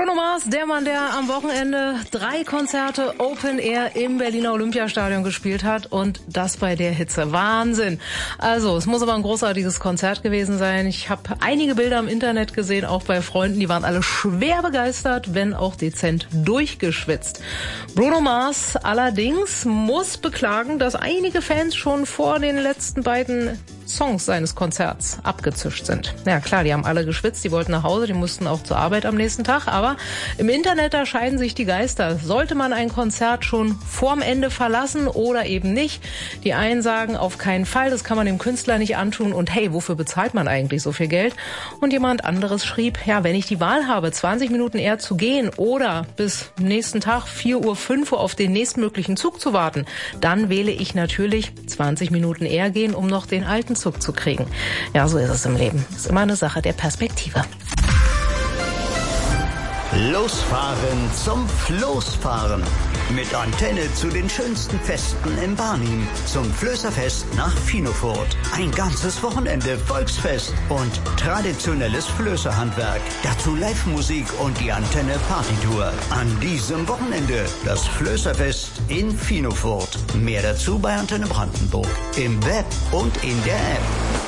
Bruno Mars, der Mann, der am Wochenende 3 Konzerte Open Air im Berliner Olympiastadion gespielt hat und das bei der Hitze. Wahnsinn. Also, es muss aber ein großartiges Konzert gewesen sein. Ich habe einige Bilder im Internet gesehen, auch bei Freunden, die waren alle schwer begeistert, wenn auch dezent durchgeschwitzt. Bruno Mars allerdings muss beklagen, dass einige Fans schon vor den letzten beiden Songs seines Konzerts abgezischt sind. Ja klar, die haben alle geschwitzt, die wollten nach Hause, die mussten auch zur Arbeit am nächsten Tag, aber im Internet da scheiden sich die Geister. Sollte man ein Konzert schon vorm Ende verlassen oder eben nicht? Die einen sagen, auf keinen Fall, das kann man dem Künstler nicht antun und hey, wofür bezahlt man eigentlich so viel Geld? Und jemand anderes schrieb, ja, wenn ich die Wahl habe, 20 Minuten eher zu gehen oder bis nächsten Tag 4 Uhr, 5 Uhr auf den nächstmöglichen Zug zu warten, dann wähle ich natürlich 20 Minuten eher gehen, um noch den alten Zug zu kriegen. Ja, so ist es im Leben. Ist immer eine Sache der Perspektive. Losfahren zum Floßfahren. Mit Antenne zu den schönsten Festen im Barnim. Zum Flößerfest nach Finofurt. Ein ganzes Wochenende Volksfest und traditionelles Flößerhandwerk. Dazu Live-Musik und die Antenne Partytour. An diesem Wochenende das Flößerfest in Finofurt. Mehr dazu bei Antenne Brandenburg. Im Web und in der App.